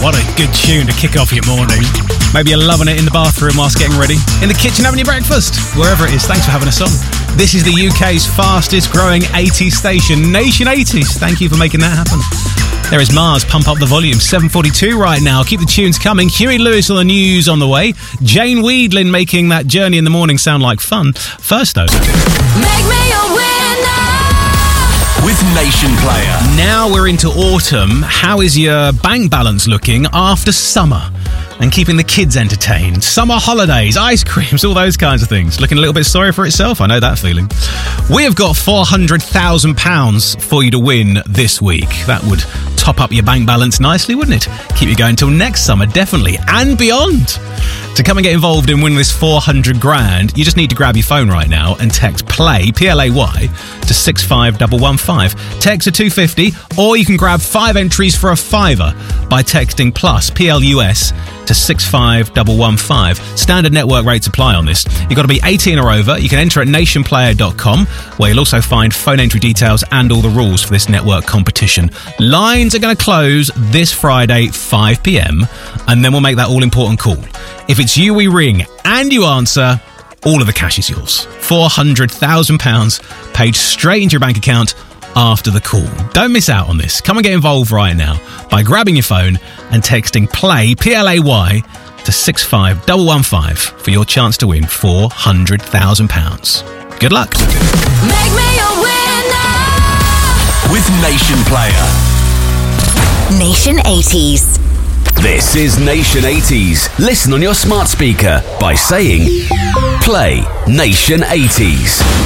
What a good tune to kick off your morning. Maybe you're loving it in the bathroom whilst getting ready, in the kitchen having your breakfast, wherever it is. Thanks for having us on. This is the UK's fastest growing 80s station, Nation 80s. Thank you for making that happen. There is Mars, Pump Up the Volume, 7:42 right now. Keep the tunes coming. Huey Lewis on the news on the way. Jane Weedlin making that journey in the morning sound like fun. First though, Make me a winner with Nation Player. now we're into autumn. How is your bank balance looking after summer? And keeping the kids entertained. Summer holidays, ice creams, all those kinds of things. Looking a little bit sorry for itself, I know that feeling. We have got £400,000 for you to win this week. That would top up your bank balance nicely, wouldn't it? Keep you going till next summer, definitely, and beyond. To come and get involved in winning this 400 grand, you just need to grab your phone right now and text PLAY, P-L-A-Y, to 65115. Text to 250, or you can grab 5 entries for a fiver by texting PLUS, P-L-U-S, to 65115. Standard network rates apply on this. You've got to be 18 or over. You can enter at nationplayer.com, where you'll also find phone entry details and all the rules for this network competition. Lines are going to close this Friday, 5 p.m, and then we'll make that all-important call. If it's you we ring and you answer, all of the cash is yours. £400,000 paid straight into your bank account after the call. Don't miss out on this. Come and get involved right now by grabbing your phone and texting PLAY, P-L-A-Y, to 65115 for your chance to win £400,000. Good luck. Make me a winner With Nation Player. Nation 80s. This is Nation 80s. Listen on your smart speaker by saying Play Nation 80s.